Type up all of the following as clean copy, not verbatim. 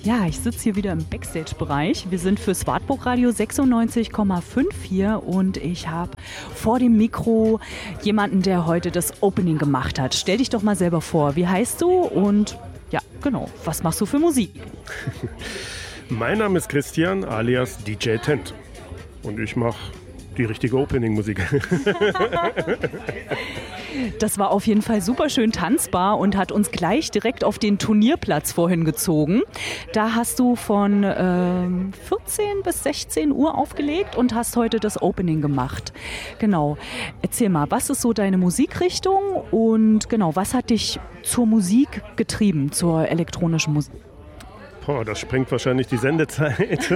Ja, ich sitze hier wieder im Backstage-Bereich. Wir sind fürs Wartburg Radio 96,5 hier und ich habe vor dem Mikro jemanden, der heute das Opening gemacht hat. Stell dich doch mal selber vor. Wie heißt du und ja, genau, was machst du für Musik? Mein Name ist Christian alias DJ Tent und ich mache die richtige Opening-Musik. Das war auf jeden Fall super schön tanzbar und hat uns gleich direkt auf den Turnierplatz vorhin gezogen. Da hast du von 14 bis 16 Uhr aufgelegt und hast heute das Opening gemacht. Genau. Erzähl mal, was ist so deine Musikrichtung und genau, was hat dich zur Musik getrieben, zur elektronischen Musik? Das sprengt wahrscheinlich die Sendezeit.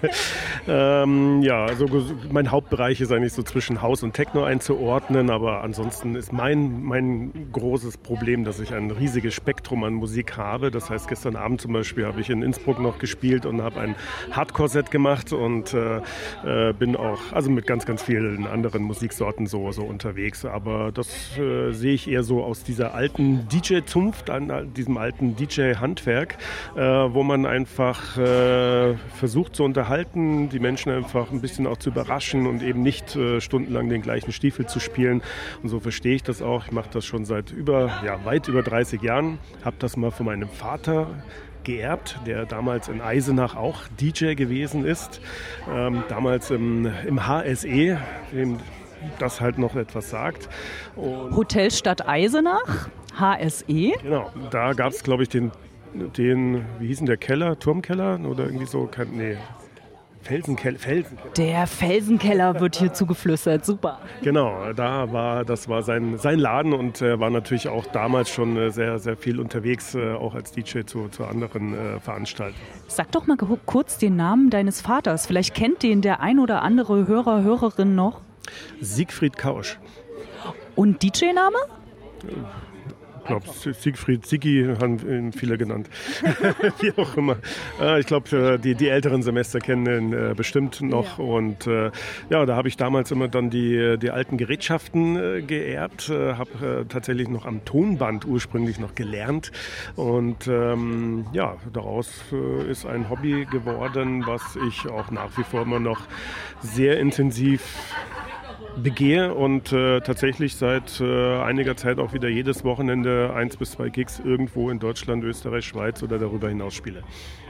Also mein Hauptbereich ist eigentlich so zwischen House und Techno einzuordnen, aber ansonsten ist mein großes Problem, dass ich ein riesiges Spektrum an Musik habe. Das heißt, gestern Abend zum Beispiel habe ich in Innsbruck noch gespielt und habe ein Hardcore-Set gemacht und bin auch mit ganz, ganz vielen anderen Musiksorten so unterwegs. Aber das sehe ich eher so aus dieser alten DJ-Zunft, an diesem alten DJ-Handwerk, wo man einfach versucht zu unterhalten, die Menschen einfach ein bisschen auch zu überraschen und eben nicht stundenlang den gleichen Stiefel zu spielen. Und so verstehe ich das auch. Ich mache das schon seit weit über 30 Jahren. Habe das mal von meinem Vater geerbt, der damals in Eisenach auch DJ gewesen ist. Damals im HSE, dem das halt noch etwas sagt. Und Hotelstadt Eisenach, HSE. Genau, da gab es, glaube ich, den, wie hieß denn der Keller? Turmkeller oder irgendwie so? Felsenkeller. Der Felsenkeller wird hier zugeflüstert, super. Genau, das war sein Laden und er war natürlich auch damals schon sehr, sehr viel unterwegs, auch als DJ zu anderen Veranstaltungen. Sag doch mal kurz den Namen deines Vaters. Vielleicht kennt den der ein oder andere Hörerin noch. Siegfried Kausch. Und DJ-Name? Ich glaube, Siegfried, Siggi haben viele genannt. Wie auch immer. Ich glaube, die älteren Semester kennen ihn bestimmt noch. Ja. Und da habe ich damals immer dann die alten Gerätschaften geerbt. Habe tatsächlich noch am Tonband ursprünglich noch gelernt. Und daraus ist ein Hobby geworden, was ich auch nach wie vor immer noch sehr intensiv begehe und tatsächlich seit einiger Zeit auch wieder jedes Wochenende 1 bis 2 Gigs irgendwo in Deutschland, Österreich, Schweiz oder darüber hinaus spiele.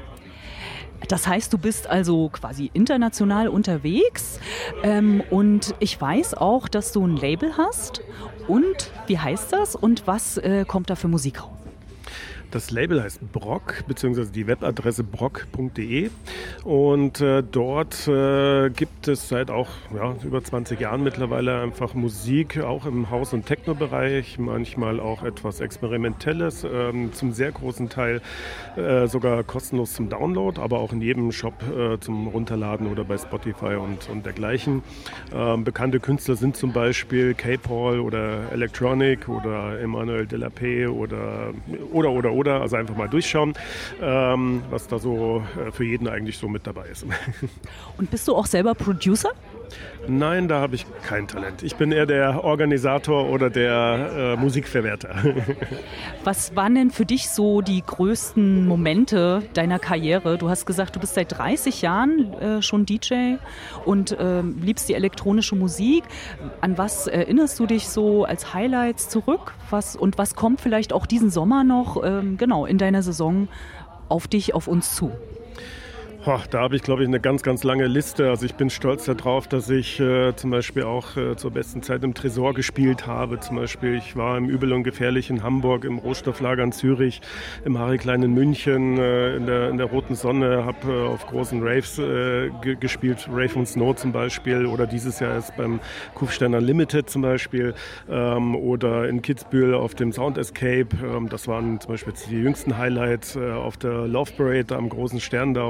Das heißt, du bist also quasi international unterwegs und ich weiß auch, dass du ein Label hast. Und wie heißt das und was kommt da für Musik raus? Das Label heißt Brock, beziehungsweise die Webadresse brock.de und dort gibt es seit auch über 20 Jahren mittlerweile einfach Musik, auch im House- und Techno-Bereich, manchmal auch etwas Experimentelles, zum sehr großen Teil sogar kostenlos zum Download, aber auch in jedem Shop zum Runterladen oder bei Spotify und dergleichen. Bekannte Künstler sind zum Beispiel K-Paul oder Electronic oder Emmanuel Delapé oder. Also einfach mal durchschauen, was da so für jeden eigentlich so mit dabei ist. Und bist du auch selber Producer? Nein, da habe ich kein Talent. Ich bin eher der Organisator oder der Musikverwerter. Was waren denn für dich so die größten Momente deiner Karriere? Du hast gesagt, du bist seit 30 Jahren schon DJ und liebst die elektronische Musik. An was erinnerst du dich so als Highlights zurück? Was kommt vielleicht auch diesen Sommer noch in deiner Saison auf uns zu? Da habe ich, glaube ich, eine ganz, ganz lange Liste. Also ich bin stolz darauf, dass ich zum Beispiel auch zur besten Zeit im Tresor gespielt habe. Zum Beispiel, ich war im Übel und Gefährlich in Hamburg, im Rohstofflager in Zürich, im Harry Klein in München, in der Roten Sonne, habe auf großen Raves gespielt, Rave und Snow zum Beispiel, oder dieses Jahr ist beim Kufstein Unlimited zum Beispiel, oder in Kitzbühel auf dem Sound Escape. Das waren zum Beispiel die jüngsten Highlights auf der Love Parade am großen Stern da auf dem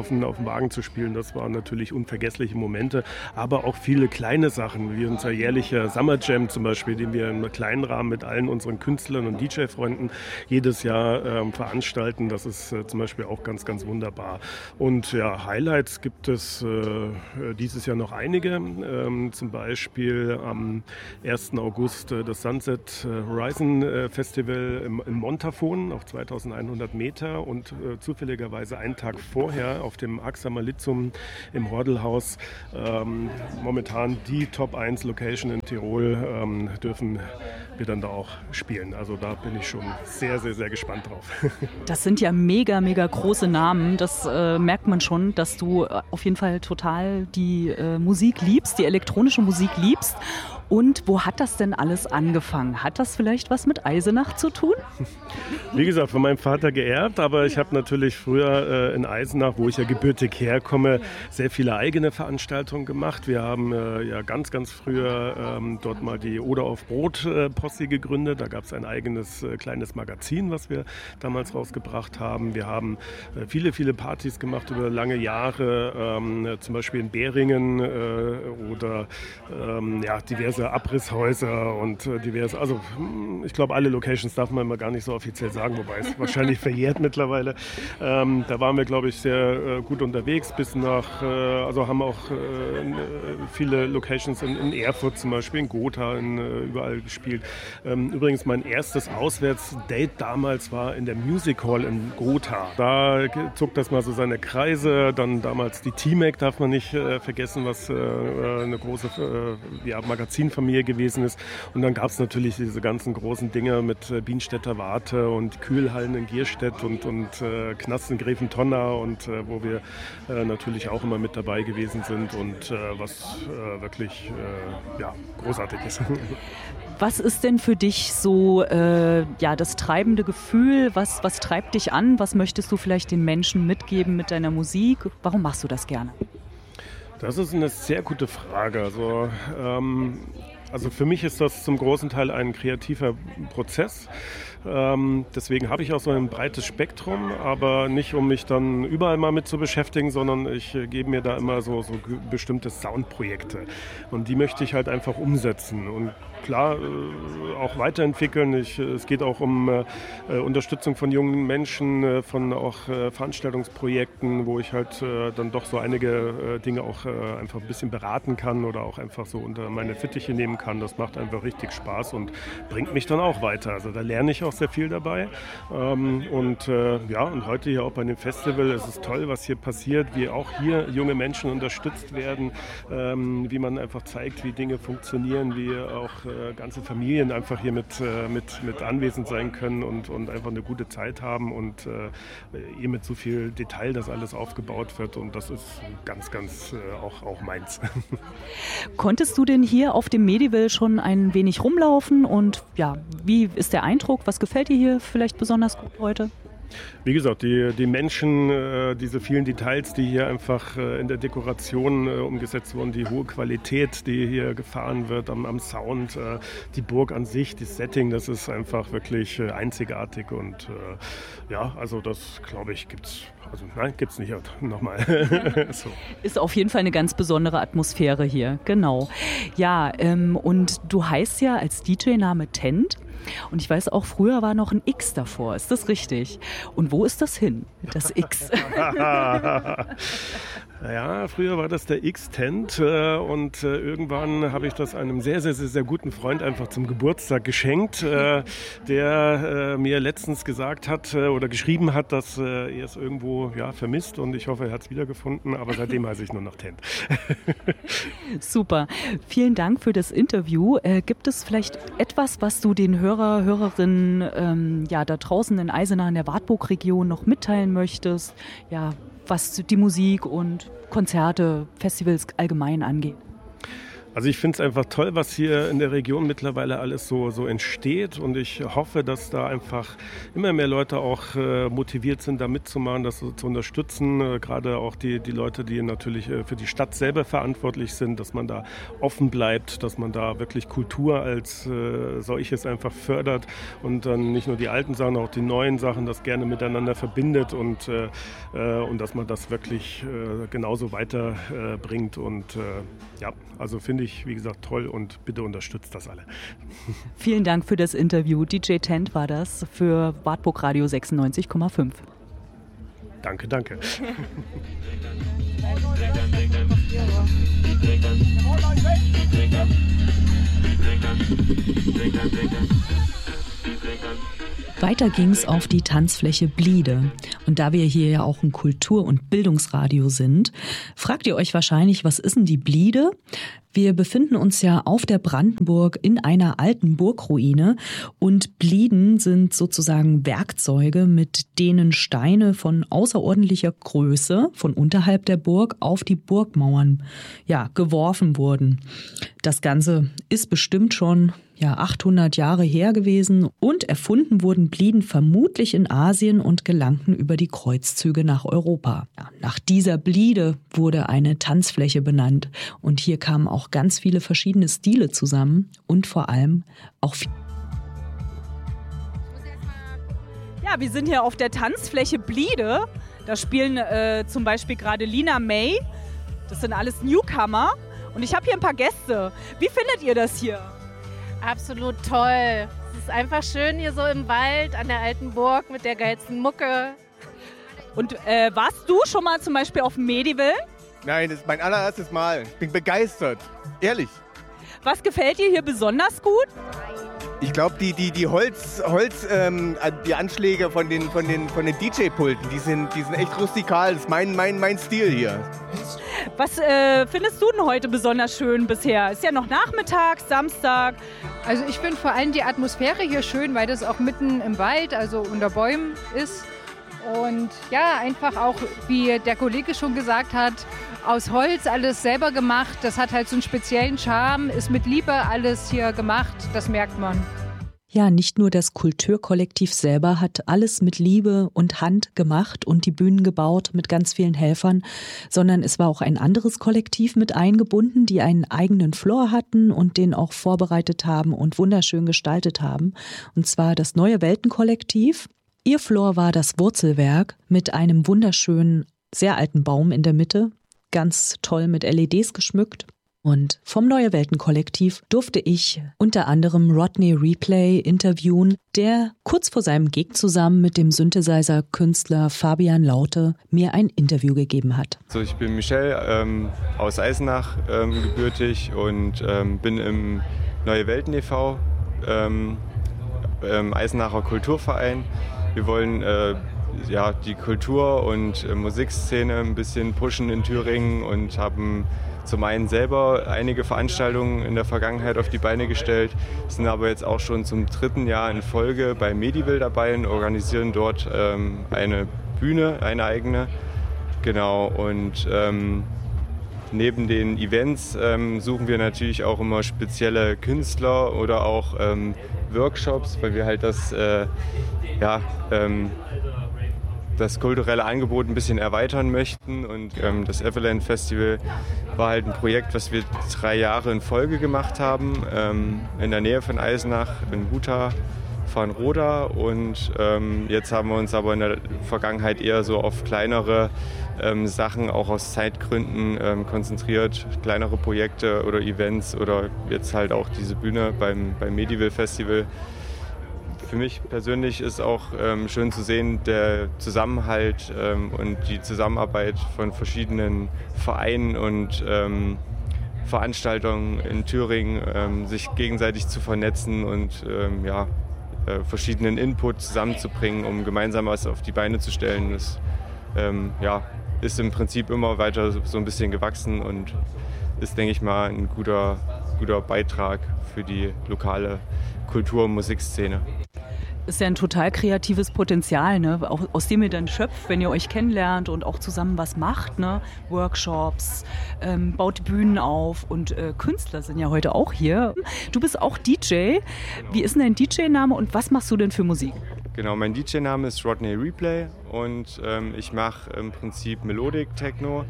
Wagen zu spielen, das waren natürlich unvergessliche Momente, aber auch viele kleine Sachen, wie unser jährlicher Summer Jam zum Beispiel, den wir im kleinen Rahmen mit allen unseren Künstlern und DJ-Freunden jedes Jahr veranstalten. Das ist zum Beispiel auch ganz, ganz wunderbar. Und ja, Highlights gibt es dieses Jahr noch einige. Zum Beispiel am 1. August das Sunset Horizon Festival im Montafon auf 2100 Meter und zufälligerweise einen Tag vorher auf dem AXA Malitzum im Hordelhaus. Momentan die Top 1 Location in Tirol dürfen wir dann da auch spielen. Also da bin ich schon sehr, sehr, sehr gespannt drauf. Das sind ja mega, mega große Namen. Das merkt man schon, dass du auf jeden Fall total die Musik liebst, die elektronische Musik liebst. Und wo hat das denn alles angefangen? Hat das vielleicht was mit Eisenach zu tun? Wie gesagt, von meinem Vater geerbt, aber ich habe natürlich früher in Eisenach, wo ich ja gebürtig herkomme, sehr viele eigene Veranstaltungen gemacht. Wir haben ja ganz, ganz früher dort mal die Oder auf Brot Posse gegründet. Da gab es ein eigenes kleines Magazin, was wir damals rausgebracht haben. Wir haben viele, viele Partys gemacht über lange Jahre, zum Beispiel in Beringen oder diverse Abrisshäuser und diverse, also ich glaube, alle Locations darf man immer gar nicht so offiziell sagen, wobei es wahrscheinlich verjährt mittlerweile. Da waren wir, glaube ich, sehr gut unterwegs, bis nach, also haben auch viele Locations in Erfurt zum Beispiel, in Gotha, überall gespielt. Übrigens, mein erstes Auswärtsdate damals war in der Music Hall in Gotha. Da zog das mal so seine Kreise, dann damals die T-Mac darf man nicht vergessen, was eine große Magazinfamilie gewesen ist. Und dann gab es natürlich diese ganzen großen Dinge mit Bienstädter Warte und Kühlhallen in Gierstedt und Knast in Gräfentonna und wo wir natürlich auch immer mit dabei gewesen sind und was wirklich großartig ist. Was ist denn für dich so das treibende Gefühl? Was treibt dich an? Was möchtest du vielleicht den Menschen mitgeben mit deiner Musik? Warum machst du das gerne? Das ist eine sehr gute Frage. Also für mich ist das zum großen Teil ein kreativer Prozess. Deswegen habe ich auch so ein breites Spektrum, aber nicht, um mich dann überall mal mit zu beschäftigen, sondern ich gebe mir da immer so bestimmte Soundprojekte. Und die möchte ich halt einfach umsetzen und klar auch weiterentwickeln. Es geht auch um Unterstützung von jungen Menschen, von auch Veranstaltungsprojekten, wo ich halt dann doch so einige Dinge auch einfach ein bisschen beraten kann oder auch einfach so unter meine Fittiche nehmen kann. Das macht einfach richtig Spaß und bringt mich dann auch weiter. Also da lerne ich auch sehr viel dabei. Und heute hier auch bei dem Festival, es ist toll, was hier passiert, wie auch hier junge Menschen unterstützt werden, wie man einfach zeigt, wie Dinge funktionieren, wie auch ganze Familien einfach hier mit anwesend sein können und einfach eine gute Zeit haben und hier mit so viel Detail das alles aufgebaut wird und das ist ganz, ganz auch meins. Konntest du denn hier auf dem Medival schon ein wenig rumlaufen und wie ist der Eindruck? Was gefällt dir hier vielleicht besonders gut heute? Wie gesagt, die Menschen, diese vielen Details, die hier einfach in der Dekoration umgesetzt wurden, die hohe Qualität, die hier gefahren wird am Sound, die Burg an sich, das Setting, das ist einfach wirklich einzigartig und also das, glaube ich, gibt's nicht nochmal. So. Ist auf jeden Fall eine ganz besondere Atmosphäre hier, genau. Ja, und du heißt ja als DJ-Name Tent. Und ich weiß auch, früher war noch ein X davor. Ist das richtig? Und wo ist das hin, das X? Ja, früher war das der X-Tent und irgendwann habe ich das einem sehr, sehr, sehr, sehr guten Freund einfach zum Geburtstag geschenkt, der mir letztens gesagt hat oder geschrieben hat, dass er es irgendwo vermisst und ich hoffe, er hat es wiedergefunden, aber seitdem heiße ich nur noch Tent. Super. Vielen Dank für das Interview. Gibt es vielleicht etwas, was du den Hörerinnen da draußen in Eisenach in der Wartburg-Region noch mitteilen möchtest? Ja, was die Musik und Konzerte, Festivals allgemein angeht? Also ich finde es einfach toll, was hier in der Region mittlerweile alles so entsteht und ich hoffe, dass da einfach immer mehr Leute auch motiviert sind, da mitzumachen, das zu unterstützen. Gerade auch die Leute, die natürlich für die Stadt selber verantwortlich sind, dass man da offen bleibt, dass man da wirklich Kultur als solches einfach fördert und dann nicht nur die alten Sachen, auch die neuen Sachen, das gerne miteinander verbindet und dass man das wirklich genauso weiterbringt und ja, also finde ich, wie gesagt, toll und bitte unterstützt das alle. Vielen Dank für das Interview. DJ Tent war das für Wartburg Radio 96,5. Danke, danke. Weiter ging's auf die Tanzfläche Bliede. Und da wir hier ja auch ein Kultur- und Bildungsradio sind, fragt ihr euch wahrscheinlich, was ist denn die Bliede? Wir befinden uns ja auf der Brandenburg in einer alten Burgruine und Blieden sind sozusagen Werkzeuge, mit denen Steine von außerordentlicher Größe von unterhalb der Burg auf die Burgmauern geworfen wurden. Das Ganze ist bestimmt schon 800 Jahre her gewesen und erfunden wurden Blieden vermutlich in Asien und gelangten über die Kreuzzüge nach Europa. Nach dieser Bliede wurde eine Tanzfläche benannt und hier kamen auch ganz viele verschiedene Stile zusammen und vor allem auch wir sind hier auf der Tanzfläche Bliede. Da spielen zum Beispiel gerade Lina May. Das sind alles Newcomer und ich habe hier ein paar Gäste. Wie findet ihr das hier? Absolut toll. Es ist einfach schön hier so im Wald an der alten Burg mit der geilsten Mucke. Und warst du schon mal zum Beispiel auf dem Medival? Nein, das ist mein allererstes Mal. Ich bin begeistert. Ehrlich. Was gefällt dir hier besonders gut? Ich glaube, die die Anschläge von den DJ-Pulten, die sind echt rustikal. Das ist mein Stil hier. Was findest du denn heute besonders schön bisher? Ist ja noch Nachmittag, Samstag. Also ich finde vor allem die Atmosphäre hier schön, weil das auch mitten im Wald, also unter Bäumen ist. Und ja, einfach auch, wie der Kollege schon gesagt hat, aus Holz alles selber gemacht. Das hat halt so einen speziellen Charme, ist mit Liebe alles hier gemacht, das merkt man. Ja, nicht nur das Kulturkollektiv selber hat alles mit Liebe und Hand gemacht und die Bühnen gebaut mit ganz vielen Helfern, sondern es war auch ein anderes Kollektiv mit eingebunden, die einen eigenen Floor hatten und den auch vorbereitet haben und wunderschön gestaltet haben. Und zwar das Neue Welten-Kollektiv. Ihr Floor war das Wurzelwerk mit einem wunderschönen, sehr alten Baum in der Mitte, ganz toll mit LEDs geschmückt. Und vom Neue Welten-Kollektiv durfte ich unter anderem Rodney Replay interviewen, der kurz vor seinem Gig zusammen mit dem Synthesizer-Künstler Fabian Laute mir ein Interview gegeben hat. So, ich bin Michel, aus Eisenach gebürtig und bin im Neue Welten e.V., Eisenacher Kulturverein. Wir wollen die Kultur- und Musikszene ein bisschen pushen in Thüringen und haben zum einen selber einige Veranstaltungen in der Vergangenheit auf die Beine gestellt, sind aber jetzt auch schon zum 3. Jahr in Folge bei Medival dabei und organisieren dort eine Bühne, eine eigene. Genau, und neben den Events suchen wir natürlich auch immer spezielle Künstler oder auch Workshops, weil wir halt das kulturelle Angebot ein bisschen erweitern möchten. Und das Everland Festival war halt ein Projekt, was wir 3 Jahre in Folge gemacht haben, in der Nähe von Eisenach, in Huta, Farnroda. Und jetzt haben wir uns aber in der Vergangenheit eher so auf kleinere Sachen, auch aus Zeitgründen, konzentriert. Kleinere Projekte oder Events oder jetzt halt auch diese Bühne beim Medival Festival. Für mich persönlich ist auch schön zu sehen, der Zusammenhalt und die Zusammenarbeit von verschiedenen Vereinen und Veranstaltungen in Thüringen, sich gegenseitig zu vernetzen und verschiedenen Input zusammenzubringen, um gemeinsam was auf die Beine zu stellen. Das ist im Prinzip immer weiter so ein bisschen gewachsen und ist, denke ich mal, ein guter Beitrag für die lokale Kultur- und Musikszene. Ist ja ein total kreatives Potenzial, ne? Aus dem ihr dann schöpft, wenn ihr euch kennenlernt und auch zusammen was macht. Ne? Workshops, baut Bühnen auf und Künstler sind ja heute auch hier. Du bist auch DJ. Wie ist denn dein DJ-Name und was machst du denn für Musik? Genau, mein DJ-Name ist Rodney Replay und ich mache im Prinzip Melodic Techno,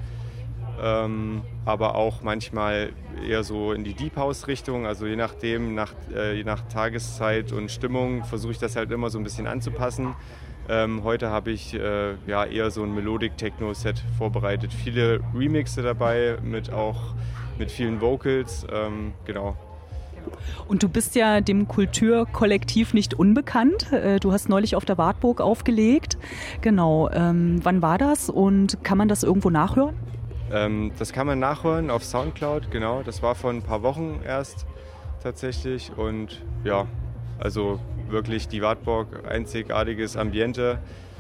aber auch manchmal eher so in die Deep House Richtung, also je nachdem, je nach Tageszeit und Stimmung versuche ich das halt immer so ein bisschen anzupassen. Heute habe ich eher so ein Melodic Techno Set vorbereitet, viele Remixe dabei, mit vielen Vocals, genau. Und du bist ja dem Kulturkollektiv nicht unbekannt. Du hast neulich auf der Wartburg aufgelegt. Genau. Wann war das und kann man das irgendwo nachhören? Das kann man nachhören auf Soundcloud, genau. Das war vor ein paar Wochen erst tatsächlich. Und ja, also wirklich die Wartburg, einzigartiges Ambiente.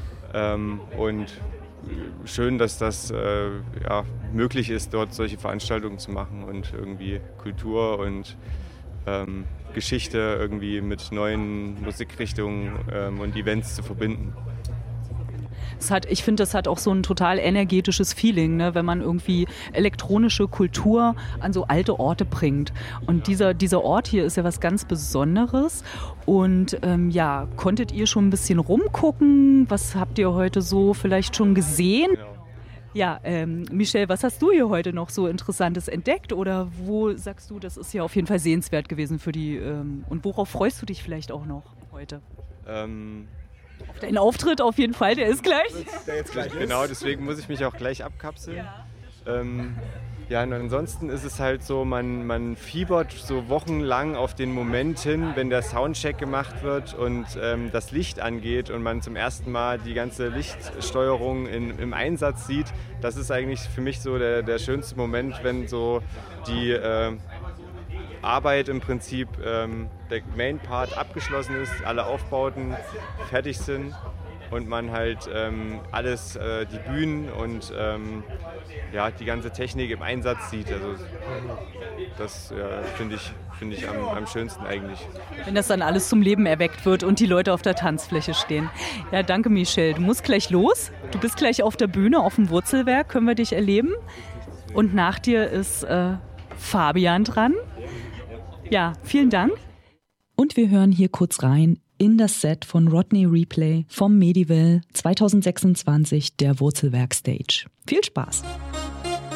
Und schön, dass das möglich ist, dort solche Veranstaltungen zu machen und irgendwie Kultur und Geschichte irgendwie mit neuen Musikrichtungen und Events zu verbinden. Ich finde, das hat auch so ein total energetisches Feeling, ne, wenn man irgendwie elektronische Kultur an so alte Orte bringt. Und dieser Ort hier ist ja was ganz Besonderes. Und konntet ihr schon ein bisschen rumgucken? Was habt ihr heute so vielleicht schon gesehen? Genau. Ja, Michelle, was hast du hier heute noch so Interessantes entdeckt? Oder wo sagst du, das ist ja auf jeden Fall sehenswert gewesen für die... und worauf freust du dich vielleicht auch noch heute? Auf deinen Auftritt auf jeden Fall, der ist gleich. Der jetzt gleich genau, deswegen muss ich mich auch gleich abkapseln. Ja. Und ansonsten ist es halt so, man fiebert so wochenlang auf den Moment hin, wenn der Soundcheck gemacht wird und das Licht angeht und man zum ersten Mal die ganze Lichtsteuerung im Einsatz sieht. Das ist eigentlich für mich so der schönste Moment, wenn so die Arbeit im Prinzip, der Main Part abgeschlossen ist, alle Aufbauten fertig sind und man halt alles, die Bühnen und die ganze Technik im Einsatz sieht. Also das finde ich am schönsten eigentlich. Wenn das dann alles zum Leben erweckt wird und die Leute auf der Tanzfläche stehen. Ja, danke Michelle. Du musst gleich los. Du bist gleich auf der Bühne, auf dem Wurzelwerk, können wir dich erleben. Und nach dir ist Fabian dran. Ja, vielen Dank. Und wir hören hier kurz rein in das Set von Rodney Replay vom Medival 2026 der Wurzelwerk Stage. Viel Spaß!